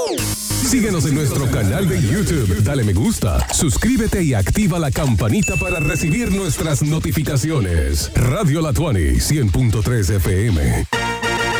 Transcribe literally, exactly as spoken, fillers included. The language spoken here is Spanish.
Síguenos en nuestro canal de YouTube, dale me gusta, suscríbete y activa la campanita para recibir nuestras notificaciones. Radio La Tuani, cien punto tres F M.